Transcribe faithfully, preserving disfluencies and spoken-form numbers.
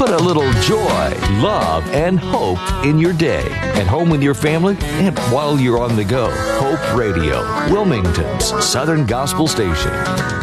Put a little joy, love, and hope in your day. At home with your family and while you're on the go. Hope Radio, Wilmington's Southern Gospel Station.